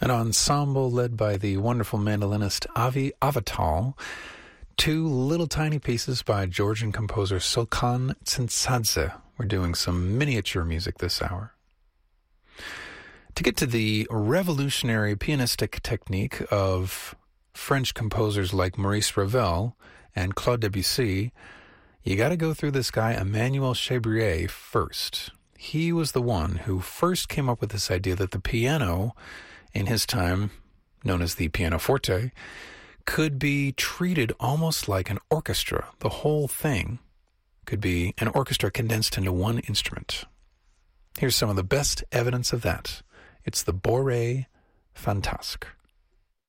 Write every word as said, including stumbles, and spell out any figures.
an ensemble led by the wonderful mandolinist Avi Avital, two little tiny pieces by Georgian composer Sulkan Tsintsadze. We're doing some miniature music this hour. To get to the revolutionary pianistic technique of French composers like Maurice Ravel and Claude Debussy, you got to go through this guy Emmanuel Chabrier first. He was the one who first came up with this idea that the piano, in his time known as the pianoforte, could be treated almost like an orchestra. The whole thing could be an orchestra condensed into one instrument. Here's some of the best evidence of that. It's the Bourrée Fantasque.